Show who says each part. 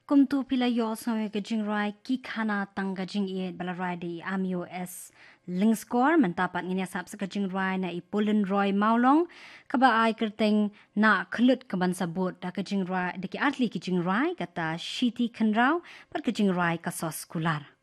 Speaker 1: kum tu pila yo so ke jing rai ki khana tang ga jing e bala rai de amio s ling score man tapat nginya sap sa jing rai na I polen roy maulong ka ba ai kerteng na khlut ka ban sabut da ka jing rai de ki atli ki jing rai kata shiti khanrau par ka jing rai ka sos kular